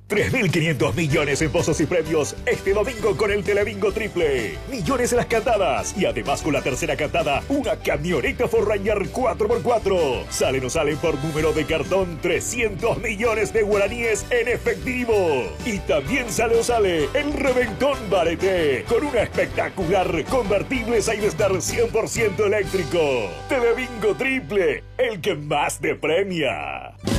3.500 millones en pozos y premios este domingo con el Telebingo Triple. Millones en las cantadas y además con la tercera cantada, una camioneta Ford Ranger 4x4. Sale o no sale por número de cartón 300 millones de guaraníes en efectivo. Y también sale o sale el Reventón Bareté con una espectacular convertible Sidestar 100% eléctrico. Telebingo Triple, el que más te premia.